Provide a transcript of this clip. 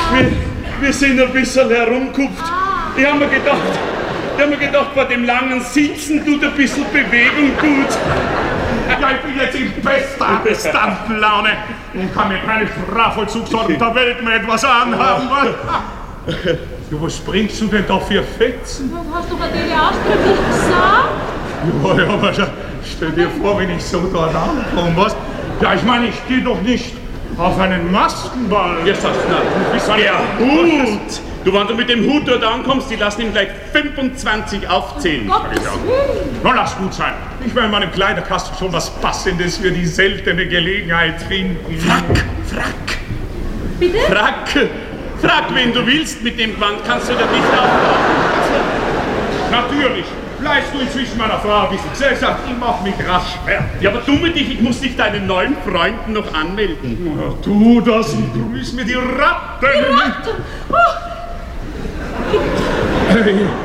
Wir sind ein bisschen herumgekupft. Ich hab mir gedacht, bei dem langen Sitzen tut ein bisschen Bewegung gut. Ja, ich bin jetzt in bester Laune und kann mir keine Strafvollzugsordnung der Welt mehr etwas anhaben. Du, was bringst du denn da für Fetzen? Hast du Adele Austria nicht gesagt? Ja, aber stell dir vor, wenn ich so dort ankomme, was? Ja, ich meine, ich gehe doch nicht auf einen Maskenball. Jetzt hast du der Hut! Du, wenn du mit dem Hut dort ankommst, die lassen ihm gleich 25 aufzählen. Na, lass gut sein. Ich werde in meinem Kleiderkasten schon was Passendes für die seltene Gelegenheit finden. Frack! Bitte? Frag, wen du willst, mit dem Gewand kannst du da nicht auftauchen. Natürlich. Bleibst du inzwischen meiner Frau ein bisschen Gesellschaft, ich mach mich rasch fertig. Ja, aber dumme dich, ich muss dich deinen neuen Freunden noch anmelden. Ja, tu das, du bist mir die Ratten. Die Ratten! Oh. Hey.